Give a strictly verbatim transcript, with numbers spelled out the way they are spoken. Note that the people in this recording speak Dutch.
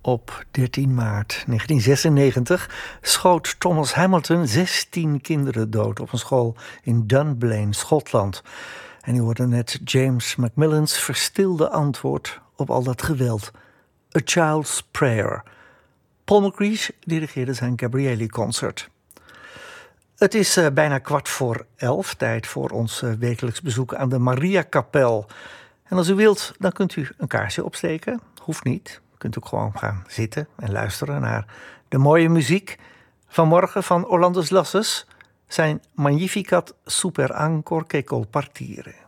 Op dertien maart negentien zesennegentig schoot Thomas Hamilton zestien kinderen dood op een school in Dunblane, Schotland. En u hoorde net James Macmillan's verstilde antwoord op al dat geweld. A Child's Prayer. Paul McCreesh dirigeerde zijn Gabrieli-concert. Het is uh, bijna kwart voor elf, tijd voor ons uh, wekelijks bezoek aan de Mariakapel. En als u wilt, dan kunt u een kaarsje opsteken. Hoeft niet. U kunt ook gewoon gaan zitten en luisteren naar de mooie muziek. Vanmorgen van Orlandos Lasses, zijn Magnificat super ancor che col partire.